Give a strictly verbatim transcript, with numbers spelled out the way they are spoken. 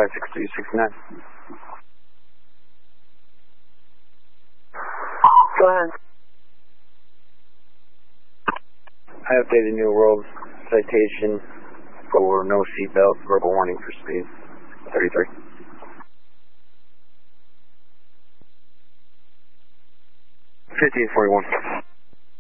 five six two six nine. Go ahead. I updated New World citation for no seatbelt, verbal warning for speed. thirty-three. fifteen forty-one.